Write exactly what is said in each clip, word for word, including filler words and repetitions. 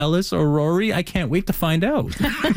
Ellis or Rory? I can't wait to find out.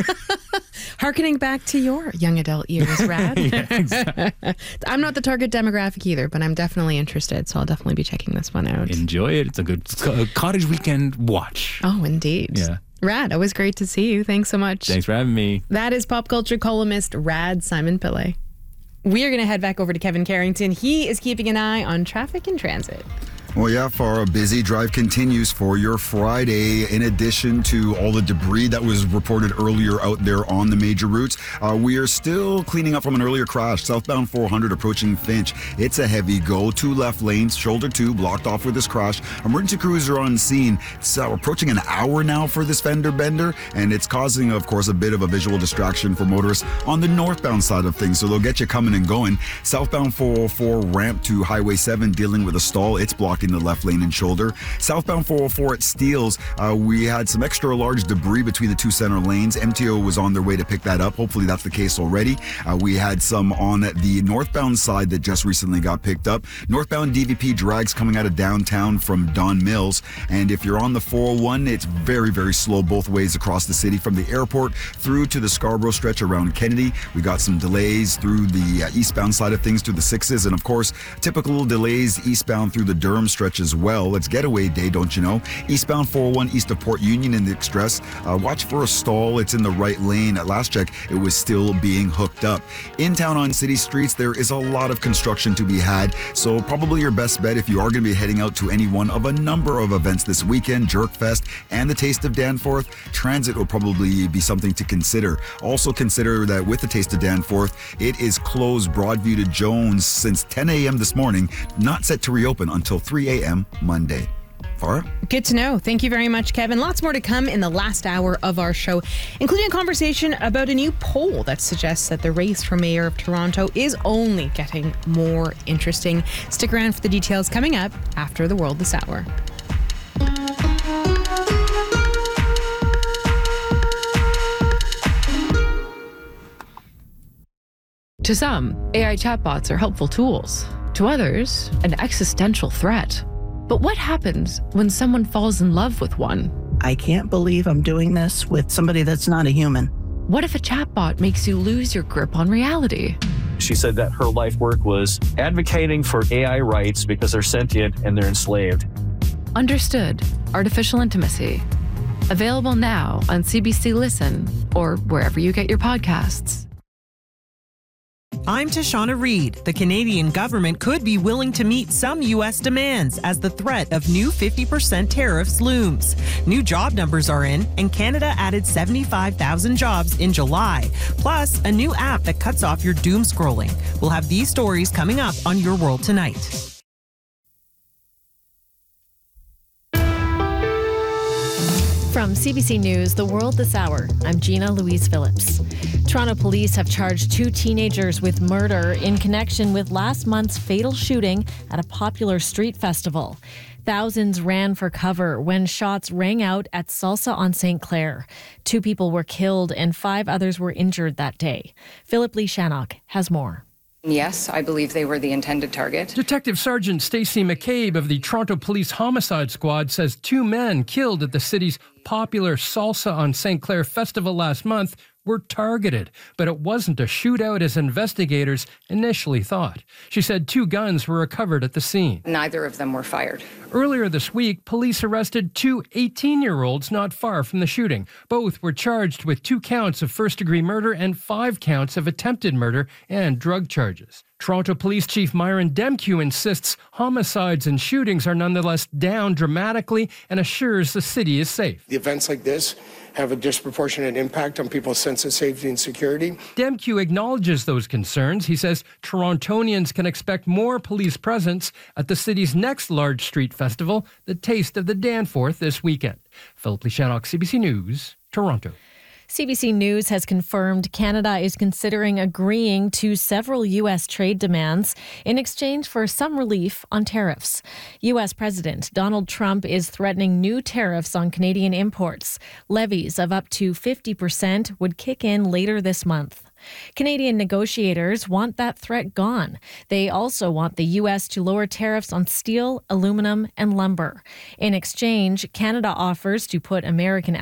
Harkening back to your young adult years, Rad. Yeah, exactly. I'm not the target demographic either, but I'm definitely interested, so I'll definitely be checking this one out. Enjoy it. It's a good co- cottage weekend watch. Oh, indeed. Yeah. Rad, always great to see you. Thanks so much. Thanks for having me. That is pop culture columnist Rad Simon Pillay. We are going to head back over to Kevin Carrington. He is keeping an eye on traffic and transit. Well, yeah, for a busy drive continues for your Friday. In addition to all the debris that was reported earlier out there on the major routes, uh, we are still cleaning up from an earlier crash. Southbound four hundred approaching Finch. It's a heavy go. Two left lanes, shoulder two blocked off with this crash. Emergency crews are on scene. It's uh, approaching an hour now for this fender bender, and it's causing, of course, a bit of a visual distraction for motorists on the northbound side of things. So they'll get you coming and going. Southbound four oh four ramp to Highway seven dealing with a stall. It's blocking the left lane and shoulder. Southbound four oh four at Steeles, uh, we had some extra large debris between the two center lanes. M T O was on their way to pick that up. Hopefully that's the case already. Uh, we had some on the northbound side that just recently got picked up. Northbound D V P drags coming out of downtown from Don Mills. And if you're on the four oh one, it's very, very slow both ways across the city from the airport through to the Scarborough stretch around Kennedy. We got some delays through the uh, eastbound side of things through the sixes. And of course, typical delays eastbound through the Durham stretch as well. It's getaway day, don't you know? Eastbound four oh one east of Port Union in the Express. Uh, watch for a stall. It's in the right lane. At last check, it was still being hooked up. In town on city streets, there is a lot of construction to be had. So probably your best bet if you are going to be heading out to any one of a number of events this weekend, Jerkfest and the Taste of Danforth, transit will probably be something to consider. Also consider that with the Taste of Danforth, it is closed Broadview to Jones since ten a.m. this morning, not set to reopen until three a.m. Monday. Farah? Good to know. Thank you very much, Kevin. Lots more to come in the last hour of our show, including a conversation about a new poll that suggests that the race for mayor of Toronto is only getting more interesting. Stick around for the details coming up after the world this hour. To some, A I chatbots are helpful tools. To others, an existential threat. But what happens when someone falls in love with one? I can't believe I'm doing this with somebody that's not a human. What if a chatbot makes you lose your grip on reality? She said that her life work was advocating for A I rights because they're sentient and they're enslaved. Understood. Artificial Intimacy. Available now on C B C Listen or wherever you get your podcasts. I'm Tashana Reed. The Canadian government could be willing to meet some U S demands as the threat of new fifty percent tariffs looms. New job numbers are in, and Canada added seventy-five thousand jobs in July, plus a new app that cuts off your doom scrolling. We'll have these stories coming up on Your World Tonight. From C B C News, The World This Hour, I'm Gina Louise Phillips. Toronto police have charged two teenagers with murder in connection with last month's fatal shooting at a popular street festival. Thousands ran for cover when shots rang out at Salsa on Saint Clair. Two people were killed and five others were injured that day. Philip Lee Shannock has more. Yes, I believe they were the intended target. Detective Sergeant Stacey McCabe of the Toronto Police Homicide Squad says two men killed at the city's popular Salsa on Saint Clair festival last month were targeted, but it wasn't a shootout as investigators initially thought. She said two guns were recovered at the scene. Neither of them were fired. Earlier this week, police arrested two eighteen-year-olds not far from the shooting. Both were charged with two counts of first-degree murder and five counts of attempted murder and drug charges. Toronto Police Chief Myron Demkiw insists homicides and shootings are nonetheless down dramatically and assures the city is safe. The events like this have a disproportionate impact on people's sense of safety and security. Demkiw acknowledges those concerns. He says Torontonians can expect more police presence at the city's next large street festival, the Taste of the Danforth, this weekend. Philip Lee Shannock, C B C News, Toronto. C B C News has confirmed Canada is considering agreeing to several U S trade demands in exchange for some relief on tariffs. U S President Donald Trump is threatening new tariffs on Canadian imports. Levies of up to fifty percent would kick in later this month. Canadian negotiators want that threat gone. They also want the U S to lower tariffs on steel, aluminum, and lumber. In exchange, Canada offers to put American